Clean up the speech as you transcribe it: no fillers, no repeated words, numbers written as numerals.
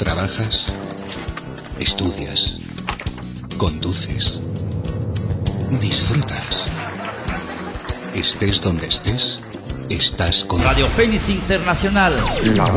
Trabajas, estudias, conduces, disfrutas. Estés donde estés, estás con Radio Fénix Internacional.